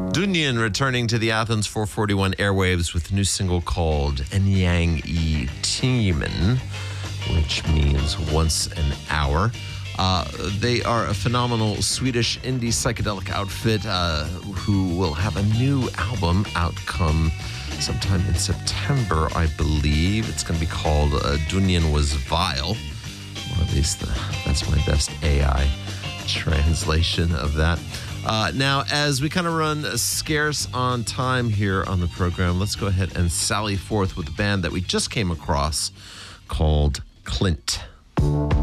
Dunyan returning to the Athens 441 airwaves with a new single called Enyang I Timen, which means once an hour. They are a phenomenal Swedish indie psychedelic outfit who will have a new album outcome sometime in September, I believe. It's going to be called Dunyan Was Vile. Or at least that's my best AI translation of that. Now, as we kind of run scarce on time here on the program, let's go ahead and sally forth with a band that we just came across called Clint.